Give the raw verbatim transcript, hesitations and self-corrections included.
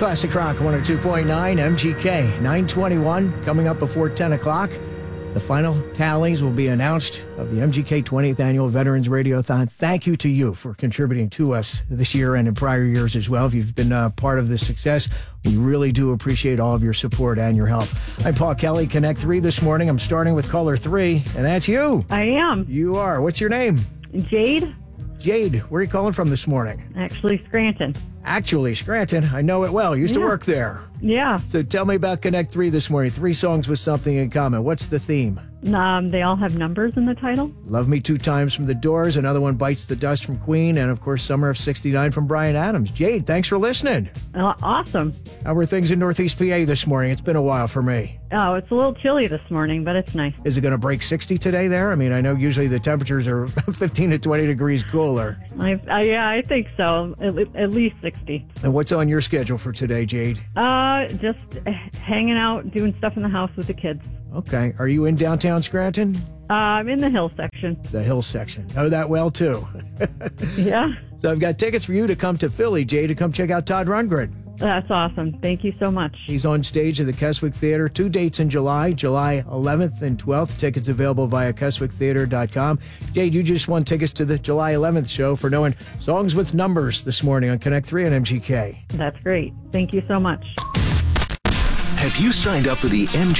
Classic Rock one oh two point nine, M G K, nine twenty-one, coming up before ten o'clock. The final tallies will be announced of the M G K twentieth Annual Veterans Radiothon. Thank you to you for contributing to us this year and in prior years as well. If you've been uh, part of this success, we really do appreciate all of your support and your help. I'm Paul Kelly, Connect three this morning. I'm starting with caller three, and that's you. I am. You are. What's your name? Jade. Jade, where are you calling from this morning? Actually, Scranton. Actually, Scranton. I know it well. Used Yeah. to work there. Yeah. So tell me about Connect three this morning. Three songs with something in common. What's the theme? Um, they all have numbers in the title. Love Me Two Times from The Doors. Another one, Bites the Dust from Queen. And, of course, Summer of sixty-nine from Bryan Adams. Jade, thanks for listening. Uh, awesome. How were things in Northeast P A this morning? It's been a while for me. Oh, it's a little chilly this morning, but it's nice. Is it going to break sixty today there? I mean, I know usually the temperatures are fifteen to twenty degrees cooler. I, I, yeah, I think so. At, le- at least sixty. And what's on your schedule for today, Jade? Uh, just hanging out, doing stuff in the house with the kids. Okay. Are you in downtown Scranton? Uh, I'm in the hill section. The Hill section. Know that well, too. Yeah. So I've got tickets for you to come to Philly, Jay, to come check out Todd Rundgren. That's awesome. Thank you so much. He's on stage at the Keswick Theater. Two dates in July, July eleventh and twelfth. Tickets available via keswick theater dot com. Jade, you just won tickets to the July eleventh show for knowing songs with numbers this morning on Connect three and M G K. That's great. Thank you so much. Have you signed up for the M G